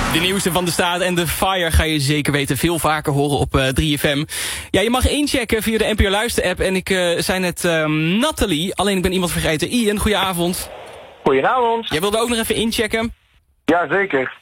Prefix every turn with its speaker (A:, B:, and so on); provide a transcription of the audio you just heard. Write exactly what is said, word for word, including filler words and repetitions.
A: De nieuwste van de staat en de Fire ga je zeker weten veel vaker horen op uh, drie F M. Ja, je mag inchecken via de N P O Luister-app. En ik uh, zei net um, Nathalie, alleen ik ben iemand vergeten. Ian, goedenavond.
B: Goedenavond.
A: Jij wilde ook nog even inchecken?
B: Ja, zeker.